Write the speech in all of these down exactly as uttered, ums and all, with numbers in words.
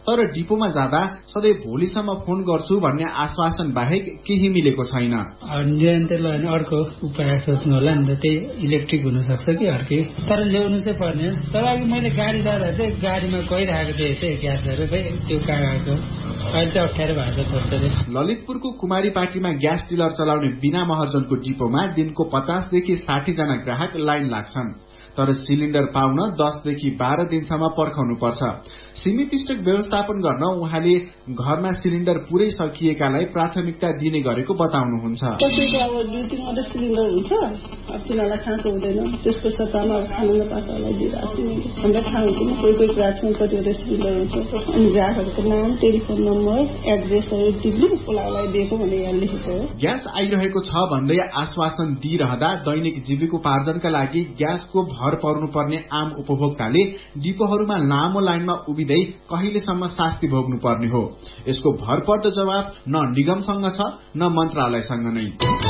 तर डिपोमा जाँदा सधैँ भोलिसम्म फोन गर्छु भन्ने आश्वासन बाहेक केही मिलेको छैन। निरन्तरलाई अर्को उपाय सोच्नु होला नि त, त्यही इलेक्ट्रिक हुन सक्छ कि अर्कै, तर ल्याउनु चाहिँ पर्ने। तर अघि मैले गाडी जाँदा चाहिँ गाडीमा गइरहेको थिएँ चाहिँ ग्यासहरू त्यो कागजको अहिले चाहिँ अप्ठ्यारो भएको छ। ललितपुरको कुमारी पाटीमा ग्यास डिलर चलाउने बिना महर्जनको डिपोमा दिनको पचासदेखि साठी जना ग्राहक लाइन लाग्छन्, तर सिलिण्डर पाउन दसदेखि बाह्र दिनसम्म पर्खाउनु पर्छ। सीमित स्टक व्यवस्थापन गर्न उहाँले घरमा सिलिण्डर पुरै सकिएकालाई प्राथमिकता दिने गरेको बताउनुहुन्छ। कसैको अब दुई तीनवटा सिलिण्डर हुन्छ, अब तिनीहरूलाई खाएको हुँदैन, त्यसको सट्टामा अब खानु नपाएकोलाई दिइरहेको छु। हामीलाई थाहा हुँदैन कोही कोही ग्राहकमा कतिवटा सिलिण्डर हुन्छ, अनि ग्राहकहरूको नाम, टेलिफोन नम्बर, एड्रेसहरू दिल्ली कोलालाई दिएको भने यहाँ लेखेको हो। ग्यास आइरहेको छ भन्दै आश्वासन दिइरहँदा दैनिक जीविकोपार्जनका लागि ग्यासको भर पर्नुपर्ने आम उपभोक्ताले डिपोहरूमा लामो लाइनमा उभिँदै कहिलेसम्म शास्ति भोग्नु पर्ने हो? यसको भरपर्दो जवाब न निगमसँग छ न मन्त्रालयसँग नै।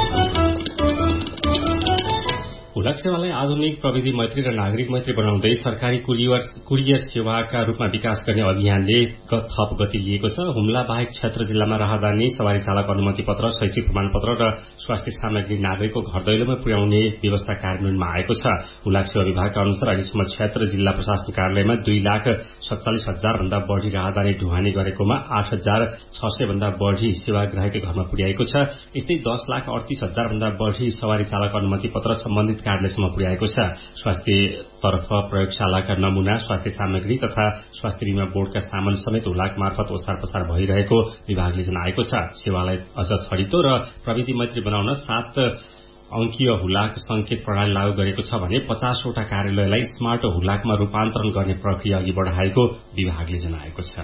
हुलाक सेवालाई आधुनिक प्रविधि मैत्री र नागरिक मैत्री बनाउँदै सरकारी कुरियर सेवाका रूपमा विकास गर्ने अभियानले थप गति लिएको छ। हुम्ला बाहेक क्षेत्र जिल्लामा राहदानी, सवारी चालक अनुमति पत्र, शैक्षिक प्रमाणपत्र र स्वास्थ्य सामग्री नागरिकको घर दैलोमा पुर्याउने व्यवस्था कार्यान्वयनमा आएको छ। हुलाक सेवा विभागका अनुसार अहिलेसम्म क्षेत्र जिल्ला प्रशासन कार्यालयमा दुई लाख सत्तालिस हजार भन्दा बढ़ी राहदानी ढुवानी गरेकोमा आठ हजार छ सय भन्दा बढ़ी सेवाग्राहीको घरमा पुर्याएको छ। यस्तै दस लाख अडतीस हजार भन्दा बढ़ी सवारी चालक अनुमति पत्र सम्बन्धित कार्यालयसम्म पुर्याएको छ। स्वास्थ्यतर्फ प्रयोगशालाका नमूना, स्वास्थ्य सामग्री तथा स्वास्थ्य बीमा बोर्डका सामान समेत हुलाक मार्फत ओसार पसार भइरहेको विभागले जनाएको छ। सेवालाई अझ छरितो र प्रविधि मैत्री बनाउन सात अंकीय हुलाक संकेत प्रणाली लागू गरेको छ भने पचासवटा कार्यालयलाई स्मार्ट हुलाकमा रूपान्तरण गर्ने प्रक्रिया अघि बढ़ाएको विभागले जनाएको छ।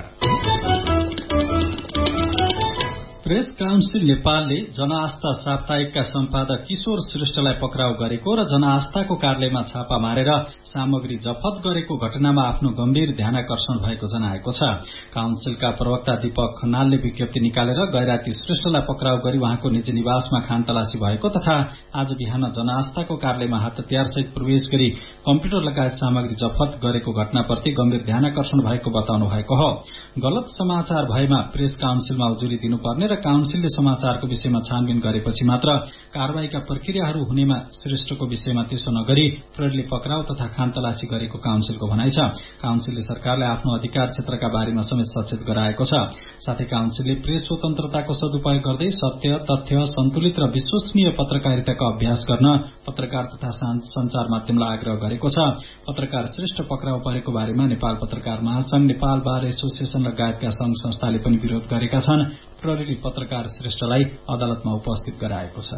प्रेस काउन्सिल नेपालले जनआस्था साप्ताहिकका सम्पादक किशोर श्रेष्ठलाई पक्राउ गरेको र जनआस्थाको कार्यालयमा छापा मारेर सामग्री जफत गरेको घटनामा आफ्नो गम्भीर ध्यानाकर्षण भएको जनाएको छ। काउन्सिलका प्रवक्ता दीपक खनालले विज्ञप्ति निकालेर गैराती श्रेष्ठलाई पक्राउ गरी उहाँको निजी निवासमा खानतलासी भएको तथा आज बिहान जनआस्थाको कार्यालयमा हात हतियारसहित प्रवेश गरी कम्प्युटर लगायत सामग्री जफत गरेको घटनाप्रति गम्भीर ध्यानाकर्षण भएको बताउनु भएको हो। गलत समाचार भएमा प्रेस काउन्सिलमा उजुरी दिनुपर्ने र काउन्सिलले समाचारको विषयमा छानबिन गरेपछि मात्र कारवाहीका प्रक्रियाहरू हुनेमा श्रेष्ठको विषयमा त्यसो नगरी प्रहरीले पक्राउ तथा खानतलासी गरेको काउन्सिलको भनाइ छ। काउन्सिलले सरकारलाई आफ्नो अधिकार क्षेत्रका बारेमा समेत सचेत गराएको छ। साथै काउन्सिलले प्रेस स्वतन्त्रताको सदुपयोग गर्दै सत्य, तथ्य, सन्तुलित र विश्वसनीय पत्रकारिताको अभ्यास गर्न पत्रकार तथा संचार माध्यमलाई आग्रह गरेको छ। पत्रकार श्रेष्ठ पक्राउ परेको बारेमा नेपाल पत्रकार महासंघ, नेपाल बार एसोसिएसन लगायतका संघ संस्थाले पनि विरोध गरेका छन्। प्रहरीले पत्रकार श्रेष्ठलाई अदालतमा उपस्थित गराएको छ।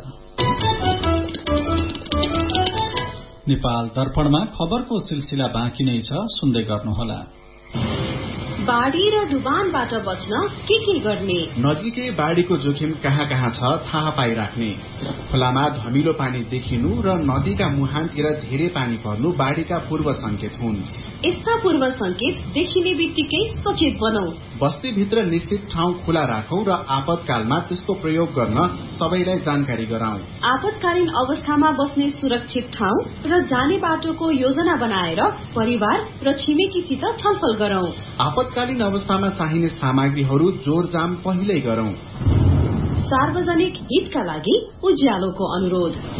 नेपाल दर्पणमा खबरको सिलसिला बाँकी नै छ, सुन्दै गर्नुहोला। बाढ़ी र डुबानबाट बच्न के के गर्ने? नजिकै बाढ़ीको जोखिम कहाँ कहाँ छ थाहा पाइराख्ने। खोलामा धमिलो पानी देखिनु र नदीका मुहानतिर धेरै पानी पर्नु बाढ़ीका पूर्व संकेत हुन्। यस्ता पूर्व संकेत देखिने बित्तिकै सचेत बनौ। बस्तीभित्र निश्चित ठाउँ खुला राखौं र आपतकालमा त्यसको प्रयोग गर्न सबैलाई जानकारी गराउँ। आपतकालीन अवस्थामा बस्ने सुरक्षित ठाउँ र जाने बाटोको योजना बनाएर परिवार र छिमेकीसित छलफल गरौं। आपतकालीन अवस्थामा चाहिने सामग्रीहरू जोरजाम पहिल्यै गरौं। सार्वजनिक हितका लागि उज्यालोको अनुरोध।